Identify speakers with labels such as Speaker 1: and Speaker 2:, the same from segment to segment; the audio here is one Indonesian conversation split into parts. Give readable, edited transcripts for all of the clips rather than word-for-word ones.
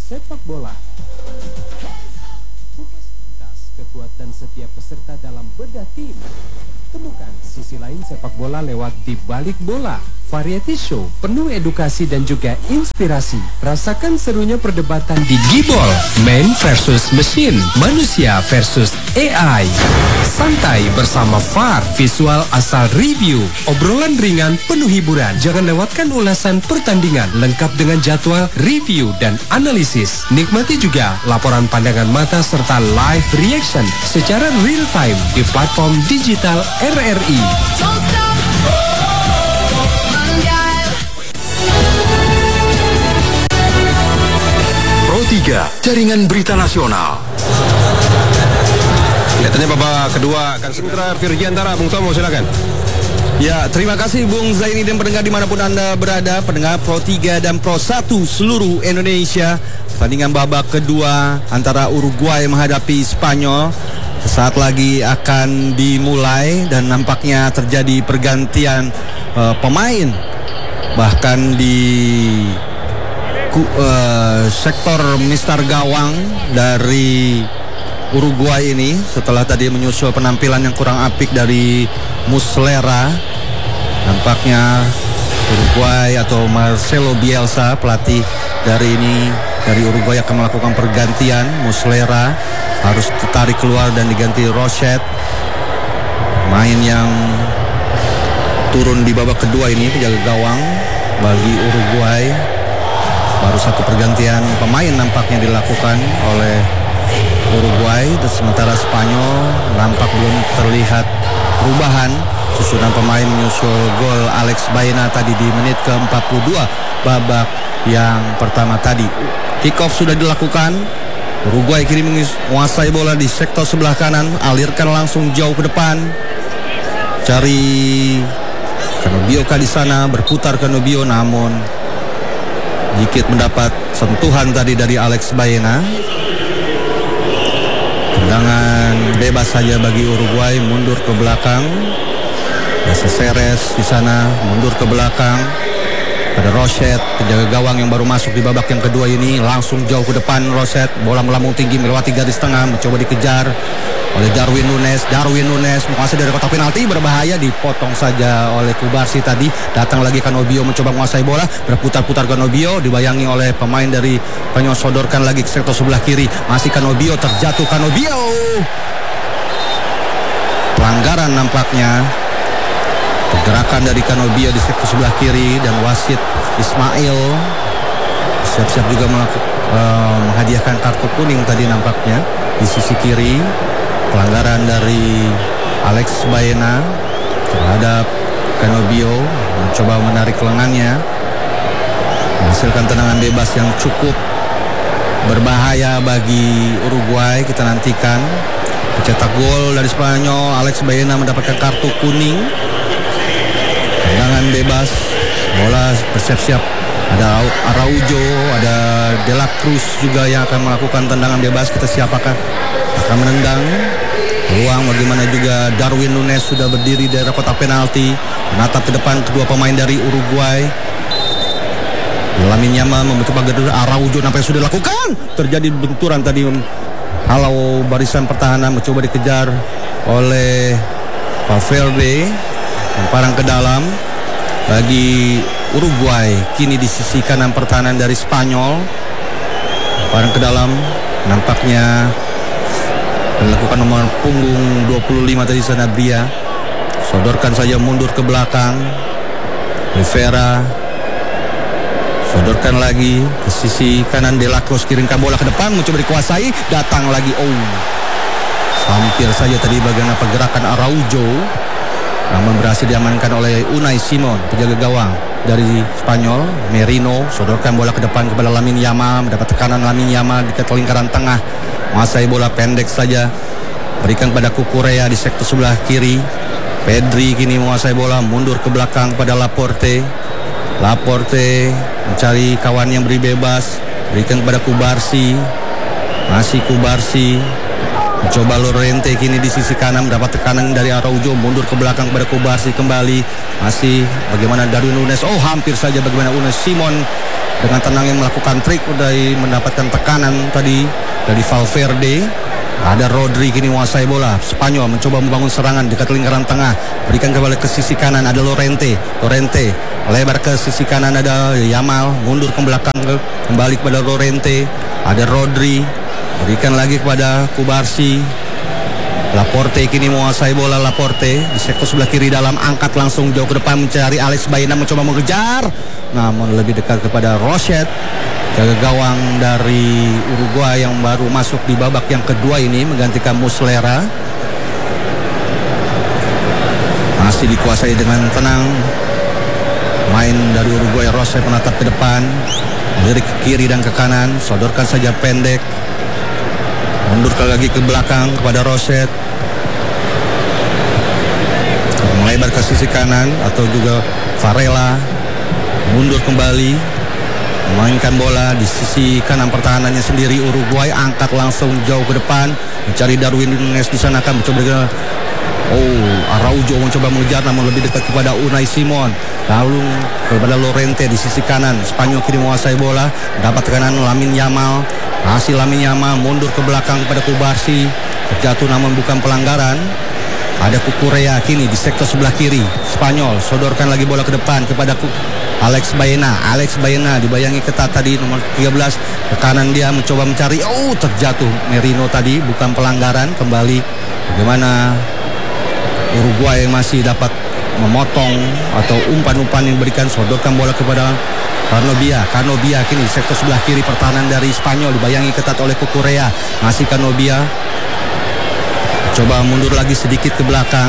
Speaker 1: sepak bola. Tugas tuntas, kekuat dan setiap peserta dalam bedah tim. Temukan sisi lain sepak bola lewat Di Balik Bola. Variety show penuh edukasi dan juga inspirasi. Rasakan serunya perdebatan di Gibol. Man versus mesin, manusia versus AI. Santai bersama VAR, visual asal review. Obrolan ringan penuh hiburan. Jangan lewatkan ulasan pertandingan lengkap dengan jadwal, review dan analisis. Nikmati juga laporan pandangan mata serta live reaction secara real time di platform digital RRI.
Speaker 2: Pro 3, Jaringan Berita Nasional.
Speaker 3: Kelihatannya babak kedua akan segera Virgiantara. Bung Tomo, silakan.
Speaker 4: Ya, terima kasih Bung Zaini dan pendengar dimanapun Anda berada, pendengar Pro 3 dan Pro 1 seluruh Indonesia. Pertandingan babak kedua antara Uruguay menghadapi Spanyol saat lagi akan dimulai dan nampaknya terjadi pergantian pemain. Bahkan di sektor Mister Gawang dari Uruguay ini setelah tadi menyusul penampilan yang kurang apik dari Muslera, nampaknya Uruguay atau Marcelo Bielsa pelatih dari Uruguay akan melakukan pergantian. Muslera harus ditarik keluar dan diganti Roset, main yang turun di babak kedua ini, penjaga gawang bagi Uruguay. Baru satu pergantian pemain nampaknya dilakukan oleh Uruguay, dan sementara Spanyol nampak belum terlihat perubahan. Susunan pemain menyusul gol Alex Baena tadi di menit ke-42 babak yang pertama tadi. Kick off sudah dilakukan. Uruguay kini menguasai bola di sektor sebelah kanan, alirkan langsung jauh ke depan. Cari Canobio di sana, berputar Canobio, namun sedikit mendapat sentuhan tadi dari Alex Baena. Tendangan bebas saja bagi Uruguay, mundur ke belakang. Cesares di sana mundur ke belakang. Pada Roset, penjaga gawang yang baru masuk di babak yang kedua ini, langsung jauh ke depan Roset, bola melambung tinggi melewati garis tengah, mencoba dikejar oleh Darwin Nunes menguasai dari kotak penalti, berbahaya, dipotong saja oleh Kubarsi tadi. Datang lagi Canobio mencoba menguasai bola, berputar-putar Canobio, dibayangi oleh pemain dari Spanyol, sodorkan lagi ke sektor sebelah kiri, masih Canobio, terjatuh Canobio. Pelanggaran nampaknya. Pergerakan dari Canobio di sektor sebelah kiri, dan wasit Ismail siap-siap juga menghadiahkan kartu kuning tadi nampaknya di sisi kiri. Pelanggaran dari Alex Baena terhadap Canobio, mencoba menarik lengannya, menghasilkan tendangan bebas yang cukup berbahaya bagi Uruguay. Kita nantikan pencetak gol dari Spanyol, Alex Baena mendapatkan kartu kuning. Tendangan bebas, bola bersiap-siap. Ada Araujo, ada De La Cruz juga yang akan melakukan tendangan bebas. Kita siapakah akan menendang. Peluang bagaimana juga Darwin Nunes sudah berdiri di daerah kotak penalti, menatap ke depan kedua pemain dari Uruguay. Lamine Yamal mencoba gaduh, Araujo nampaknya sudah dilakukan. Terjadi benturan tadi, halau barisan pertahanan, mencoba dikejar oleh Valverde. Lemparan ke dalam bagi Uruguay. Kini di sisi kanan pertahanan dari Spanyol. Lemparan ke dalam, nampaknya dilakukan nomor punggung 25 tadi, Sanabria. Sodorkan saja mundur ke belakang. Rivera sodorkan lagi ke sisi kanan, De La Cruz kirimkan bola ke depan, mencoba dikuasai, datang lagi. Hampir saja tadi bagaimana pergerakan Araujo, namun berhasil diamankan oleh Unai Simon, penjaga gawang dari Spanyol. Merino sodorkan bola ke depan kepada Lamine Yamal, mendapat tekanan Lamine Yamal di lingkaran tengah, menguasai bola pendek saja, berikan pada Cucurella di sektor sebelah kiri. Pedri kini menguasai bola, mundur ke belakang pada Laporte mencari kawan yang beri bebas, berikan kepada Kubarsi, masih Kubarsi. Mencoba Lorente kini di sisi kanan, mendapat tekanan dari Araujo, mundur ke belakang kepada Kubarsi kembali. Masih bagaimana Darwin Nunes, hampir saja bagaimana Unai Simon dengan tenangnya melakukan trik, udah mendapatkan tekanan tadi dari Valverde. Ada Rodri kini menguasai bola. Spanyol mencoba membangun serangan dekat lingkaran tengah, berikan kembali ke sisi kanan, ada Lorente lebar ke sisi kanan, ada Yamal mundur ke belakang, kembali kepada Lorente, ada Rodri, berikan lagi kepada Kubarsi. Laporte kini menguasai bola. Laporte di sektor sebelah kiri dalam, angkat langsung jauh ke depan mencari Alex Baena, mencoba mengejar namun lebih dekat kepada Rochet. Jaga gawang dari Uruguay yang baru masuk di babak yang kedua ini menggantikan Muslera. Masih dikuasai dengan tenang. Main dari Uruguay, Rochet menatap ke depan, melirik ke kiri dan ke kanan, sodorkan saja pendek. Mundurkan lagi ke belakang kepada Rochet. Melebar ke sisi kanan atau juga Varela. Mundur kembali. Memainkan bola di sisi kanan pertahanannya sendiri. Uruguay angkat langsung jauh ke depan, mencari Darwin Núñez di sana, akan mencoba dengan Araujo mencoba mengejar namun lebih dekat kepada Unai Simon. Lalu kepada Lorente di sisi kanan. Spanyol kini menguasai bola, dapat tekanan Lamine Yamal. Hasil Lamine Yamal mundur ke belakang kepada Kubarsi, terjatuh namun bukan pelanggaran. Ada Cucurella kini di sektor sebelah kiri. Spanyol sodorkan lagi bola ke depan kepada Alex Baena dibayangi ketat tadi, nomor 13 ke kanan, dia mencoba mencari, terjatuh Merino tadi, bukan pelanggaran. Kembali bagaimana Uruguay yang masih dapat memotong atau umpan-umpan yang diberikan, sodorkan bola kepada Canobia kini di sektor sebelah kiri pertahanan dari Spanyol, dibayangi ketat oleh Cucurella. Masih Canobia coba mundur lagi sedikit ke belakang.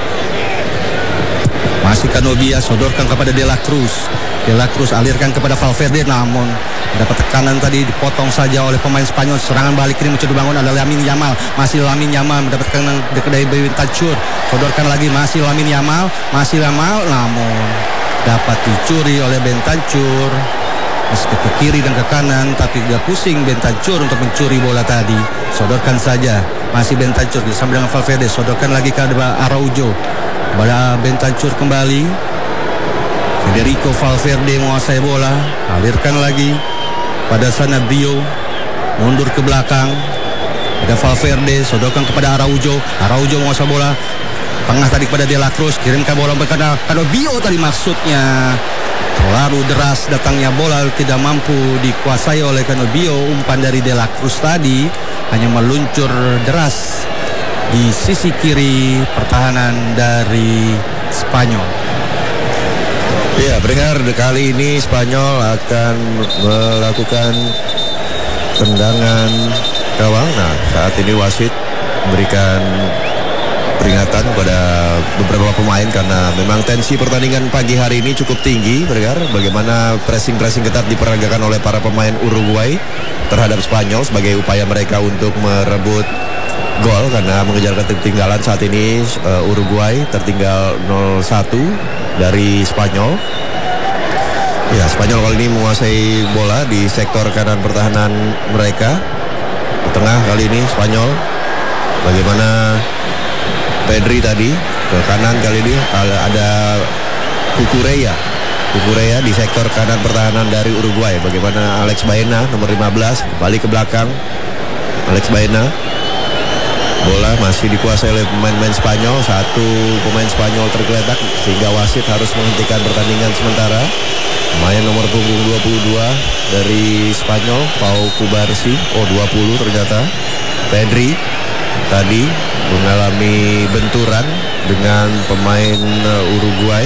Speaker 4: Masih Canobia, sodorkan kepada De La Cruz. Alirkan kepada Valverde, namun dapat tekanan tadi, dipotong saja oleh pemain Spanyol. Serangan balik ini mencoba dibangun adalah Lamine Yamal. Masih Lamine Yamal mendapatkan dari Bentancur. Sodorkan lagi, masih Lamine Yamal, namun dapat dicuri oleh Bentancur. Meski ke kiri dan ke kanan, tapi tidak pusing Bentancur untuk mencuri bola tadi. Sodorkan saja, masih Bentancur bersama dengan Valverde. Sodorkan lagi ke Araujo. Pada Bentancur kembali. Federico Valverde menguasai bola, alirkan lagi pada Sanabrio, mundur ke belakang. Ada Valverde, sodorkan kepada Araujo menguasai bola. Tengah tadi kepada De La Cruz, kirimkan bola kepada Canobio tadi, maksudnya terlalu deras datangnya bola, tidak mampu dikuasai oleh Canobio. Umpan dari De La Cruz tadi hanya meluncur deras di sisi kiri pertahanan dari Spanyol.
Speaker 3: Ya, pendengar, kali ini Spanyol akan melakukan tendangan gawang. Nah, saat ini wasit memberikan peringatan kepada beberapa pemain karena memang tensi pertandingan pagi hari ini cukup tinggi, pendengar. Bagaimana pressing ketat diperagakan oleh para pemain Uruguay terhadap Spanyol sebagai upaya mereka untuk merebut gol karena mengejar ketertinggalan. Saat ini Uruguay tertinggal 0-1 dari Spanyol. Ya, Spanyol kali ini menguasai bola di sektor kanan pertahanan mereka. Di tengah kali ini Spanyol. Bagaimana Pedri tadi ke kanan, kali ini ada Cucurella di sektor kanan pertahanan dari Uruguay. Bagaimana Alex Baena nomor 15 kembali ke belakang. Alex Baena, bola masih dikuasai oleh pemain-pemain Spanyol. Satu pemain Spanyol tergeletak sehingga wasit harus menghentikan pertandingan sementara. Pemain nomor punggung 22 dari Spanyol, Pau Cubarsi, 20 ternyata. Pedri tadi mengalami benturan dengan pemain Uruguay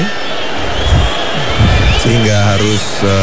Speaker 3: sehingga harus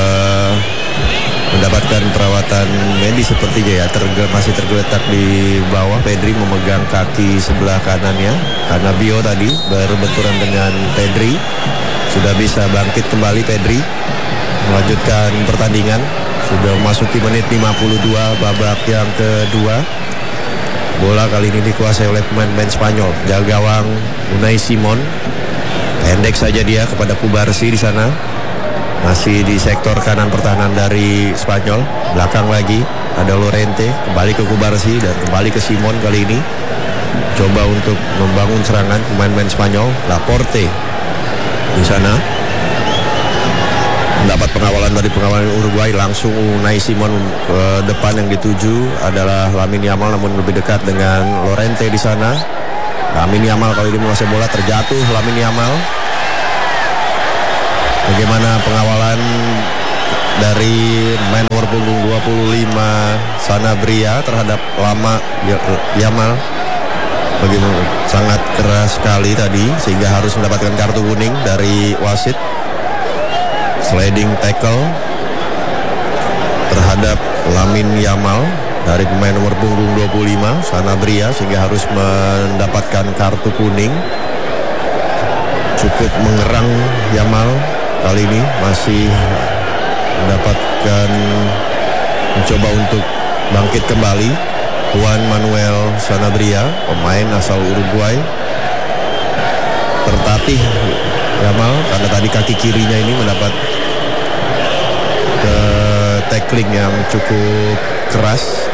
Speaker 3: mendapatkan perawatan medis sepertinya ya. Masih tergeletak di bawah. Pedri memegang kaki sebelah kanannya karena Bio tadi berbenturan dengan Pedri. Sudah bisa bangkit kembali Pedri, melanjutkan pertandingan. Sudah memasuki menit 52 babak yang kedua. Bola kali ini dikuasai oleh pemain-pemain Spanyol. Jaga gawang Unai Simon, pendek saja dia kepada Cubarsi di sana. Masih di sektor kanan pertahanan dari Spanyol. Belakang lagi ada Lorente, kembali ke Cubarsi dan kembali ke Simon kali ini. Coba untuk membangun serangan pemain-pemain Spanyol. Laporte di sana. Mendapat pengawalan dari pengawalan Uruguay, langsung Unai Simon ke depan. Yang dituju adalah Lamine Yamal, namun lebih dekat dengan Llorente di sana. Lamine Yamal kali ini menguasai bola, terjatuh Lamine Yamal. Bagaimana pengawalan dari main nomor punggung 25 Sanabria terhadap Yamal? Bagaimana sangat keras sekali tadi sehingga harus mendapatkan kartu kuning dari wasit. Sliding tackle terhadap Lamine Yamal dari pemain nomor punggung 25 Sanabria sehingga harus mendapatkan kartu kuning. Cukup mengerang Yamal kali ini, masih mendapatkan mencoba untuk bangkit kembali. Juan Manuel Sanabria, pemain asal Uruguay, tertatih Yamal karena tadi kaki kirinya ini mendapat tackling yang cukup keras.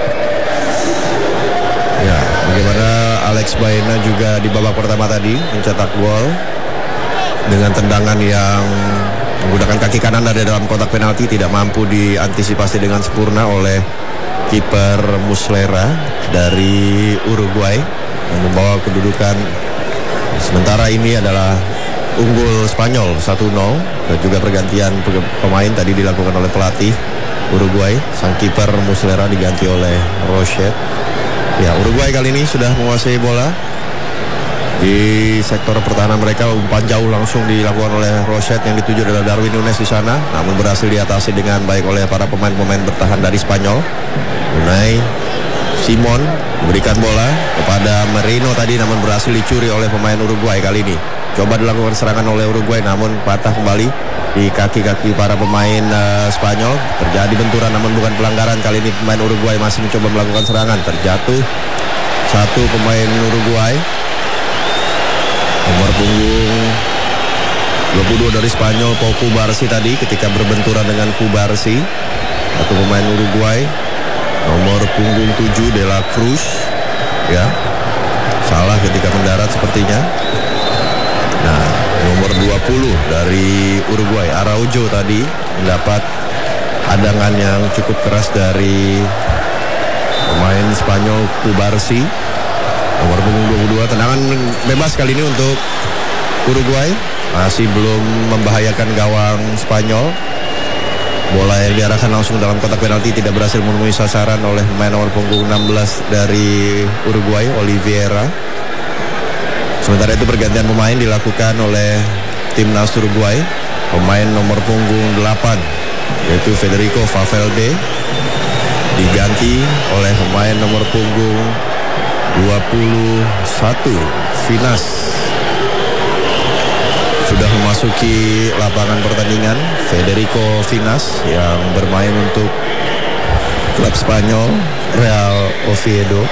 Speaker 3: Ya, bagaimana Alex Baena juga di babak pertama tadi mencetak gol dengan tendangan yang menggunakan kaki kanan dari dalam kotak penalti, tidak mampu diantisipasi dengan sempurna oleh kiper Muslera dari Uruguay yang membawa kedudukan sementara ini adalah unggul Spanyol 1-0. Dan juga pergantian pemain tadi dilakukan oleh pelatih Uruguay. Sang kiper Muslera diganti oleh Rochet. Ya, Uruguay kali ini sudah menguasai bola di sektor pertahanan mereka. Umpan jauh langsung dilakukan oleh Rochet, yang dituju adalah Darwin Núñez di sana, namun berhasil diatasi dengan baik oleh para pemain-pemain bertahan dari Spanyol. Unai Simon memberikan bola kepada Merino tadi, namun berhasil dicuri oleh pemain Uruguay kali ini. Coba dilakukan serangan oleh Uruguay, namun patah kembali di kaki-kaki para pemain Spanyol. Terjadi benturan namun bukan pelanggaran. Kali ini pemain Uruguay masih mencoba melakukan serangan. Terjatuh satu pemain Uruguay, nomor punggung 22 dari Spanyol, Pau Cubarsí tadi ketika berbenturan dengan Cubarsí. Satu pemain Uruguay, nomor punggung 7 De La Cruz, ya, salah ketika mendarat sepertinya. Nah, nomor 20 dari Uruguay, Araujo tadi mendapat hadangan yang cukup keras dari pemain Spanyol Cubarsí. Nomor punggung 22, tendangan bebas kali ini untuk Uruguay, masih belum membahayakan gawang Spanyol. Bola yang diarahkan langsung dalam kotak penalti tidak berhasil menemui sasaran oleh pemain nomor punggung 16 dari Uruguay, Oliveira. Sementara itu pergantian pemain dilakukan oleh timnas Uruguay. Pemain nomor punggung 8 yaitu Federico Valverde diganti oleh pemain nomor punggung 21 Vinas. Sudah memasuki lapangan pertandingan Federico Vinas yang bermain untuk klub Spanyol Real Oviedo,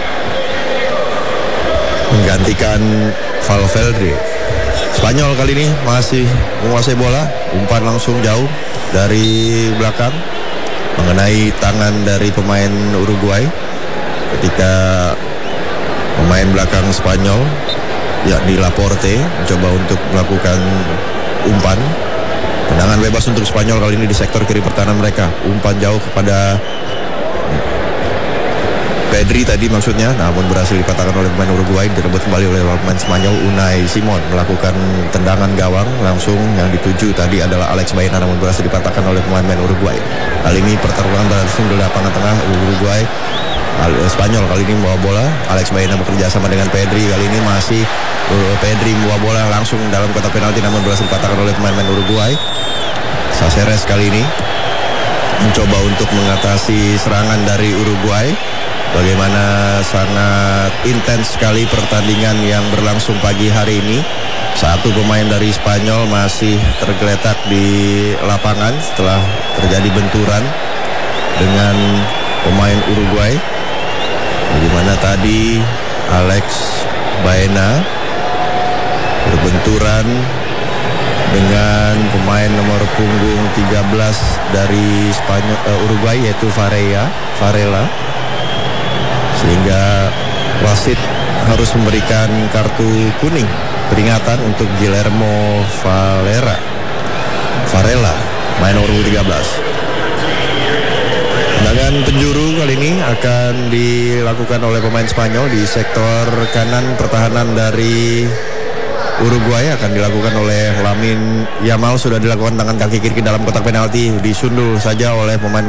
Speaker 3: menggantikan Valverde. Spanyol kali ini masih menguasai bola, umpan langsung jauh dari belakang mengenai tangan dari pemain Uruguay ketika pemain belakang Spanyol, yakni Laporte, mencoba untuk melakukan umpan. Tendangan bebas untuk Spanyol kali ini di sektor kiri pertahanan mereka. Umpan jauh kepada Pedri tadi maksudnya, namun berhasil dipatahkan oleh pemain Uruguay. Direbut kembali oleh pemain Spanyol. Unai Simon melakukan tendangan gawang langsung, yang dituju tadi adalah Alex Baena, namun berhasil dipatahkan oleh pemain Uruguay. Kali ini pertarungan berlangsung di lapangan tengah Uruguay. Spanyol kali ini membawa bola. Alex Baena bekerja sama dengan Pedri. Kali ini masih Pedri membawa bola langsung dalam kotak penalti, namun berhasil dipatahkan oleh pemain Uruguay. Saceres kali ini mencoba untuk mengatasi serangan dari Uruguay. Bagaimana sangat intens sekali pertandingan yang berlangsung pagi hari ini. Satu pemain dari Spanyol masih tergeletak di lapangan setelah terjadi benturan dengan pemain Uruguay. Bagaimana tadi Alex Baena berbenturan dengan pemain nomor punggung 13 dari Spanyol, Uruguay, yaitu Varela, sehingga wasit harus memberikan kartu kuning peringatan untuk Guillermo Varela. main nomor 13. Tendangan penjuru kali ini akan dilakukan oleh pemain Spanyol di sektor kanan pertahanan dari Uruguay, akan dilakukan oleh Lamine Yamal. Sudah dilakukan tangan kaki kiri ke dalam kotak penalti, disundul saja oleh pemain